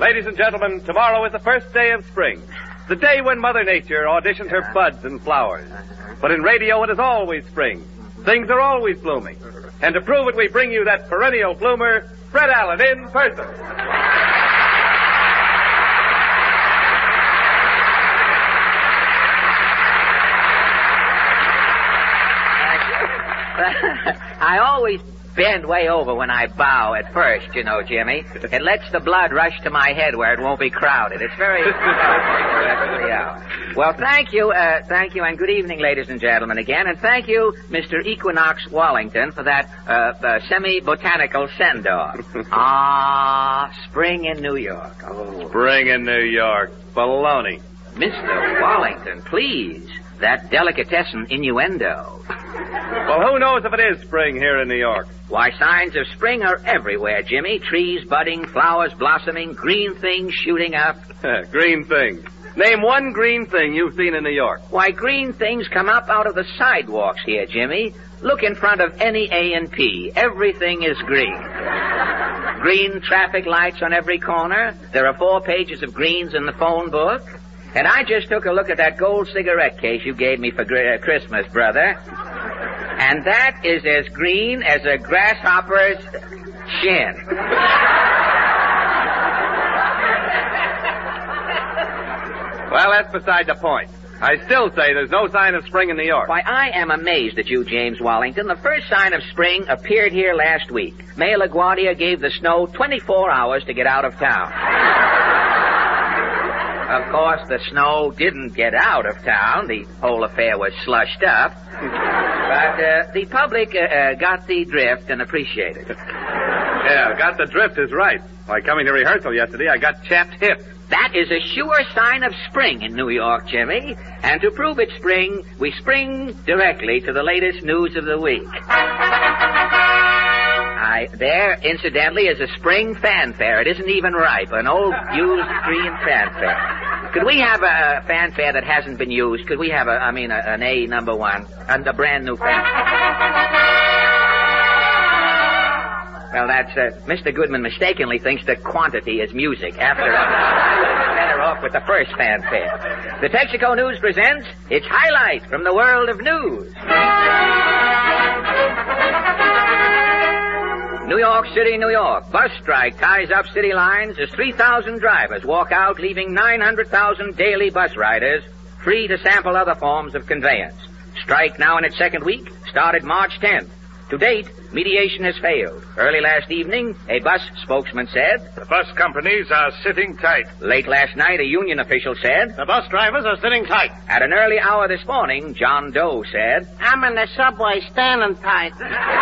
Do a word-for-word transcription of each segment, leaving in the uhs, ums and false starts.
Ladies and gentlemen, tomorrow is the first day of spring. The day when Mother Nature auditions her buds and flowers. But in radio, it is always spring. Things are always blooming. And to prove it, we bring you that perennial bloomer, Fred Allen, in person. I always bend way over when I bow at first, you know, Jimmy. It lets the blood rush to my head where it won't be crowded. It's very... yeah. Well, thank you, uh, thank you, and good evening, ladies and gentlemen, again. And thank you, Mister Equinox Wallington, for that uh, uh, semi-botanical send-off. Ah, spring in New York. Oh. Spring in New York. Baloney. Mister Wallington, please. That delicatessen innuendo. Well, who knows if it is spring here in New York? Why, signs of spring are everywhere, Jimmy. Trees budding, flowers blossoming, green things shooting up. Green things. Name one green thing you've seen in New York. Why, green things come up out of the sidewalks here, Jimmy. Look in front of any A and P. Everything is green. Green traffic lights on every corner. There are four pages of greens in the phone book. And I just took a look at that gold cigarette case you gave me for uh, Christmas, brother. And that is as green as a grasshopper's chin. Well, that's beside the point. I still say there's no sign of spring in New York. Why, I am amazed at you, James Wallington. The first sign of spring appeared here last week. Mayor LaGuardia gave the snow twenty-four hours to get out of town. Of course, the snow didn't get out of town. The whole affair was slushed up. But uh, the public uh, uh, got the drift and appreciated it. Yeah, got the drift is right. Why, coming to rehearsal yesterday, I got chapped hip. That is a sure sign of spring in New York, Jimmy. And to prove it's spring, we spring directly to the latest news of the week. I, there, incidentally, is a spring fanfare. It isn't even ripe. An old, used green fanfare. Could we have a fanfare that hasn't been used? Could we have a, I mean, a, an A number one, and a brand new fanfare? Well, that's, uh, Mister Goodman mistakenly thinks that quantity is music. After all, better off with the first fanfare. The Texaco News presents its highlight from the world of news. New York City, New York. Bus strike ties up city lines as three thousand drivers walk out, leaving nine hundred thousand daily bus riders free to sample other forms of conveyance. Strike now in its second week, started March tenth. To date, mediation has failed. Early last evening, a bus spokesman said, "The bus companies are sitting tight." Late last night, a union official said, "The bus drivers are sitting tight." At an early hour this morning, John Doe said, "I'm in the subway standing tight."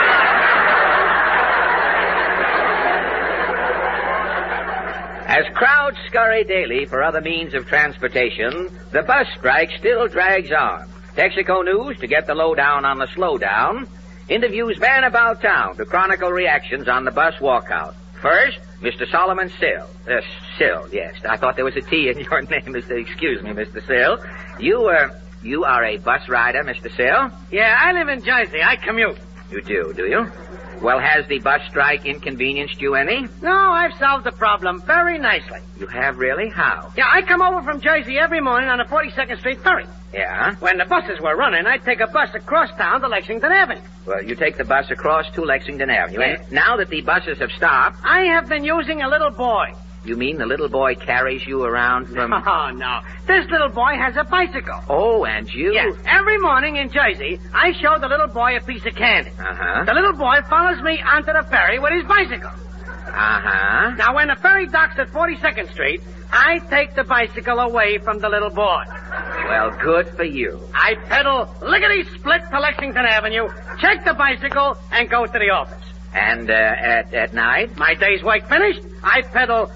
As crowds scurry daily for other means of transportation, the bus strike still drags on. Texaco News, to get the lowdown on the slowdown, interviews men about town to chronicle reactions on the bus walkout. First, Mister Solomon Sill. Uh, Sill, yes. I thought there was a T in your name, Mister Excuse me, Mister Sill. You, uh, you are a bus rider, Mister Sill? Yeah, I live in Jersey. I commute. You do, do you? Well, has the bus strike inconvenienced you any? No, I've solved the problem very nicely. You have, really? How? Yeah, I come over from Jersey every morning on the forty-second Street ferry. Yeah? When the buses were running, I'd take a bus across town to Lexington Avenue. Well, you take the bus across to Lexington Avenue. Yeah. And now that the buses have stopped... I have been using a little boy. You mean the little boy carries you around from... Oh, no. This little boy has a bicycle. Oh, and you... Yeah. Every morning in Jersey, I show the little boy a piece of candy. Uh-huh. The little boy follows me onto the ferry with his bicycle. Uh-huh. Now, when the ferry docks at forty-second Street, I take the bicycle away from the little boy. Well, good for you. I pedal lickety-split to Lexington Avenue, check the bicycle, and go to the office. And uh, at, at night? My day's work finished, I pedal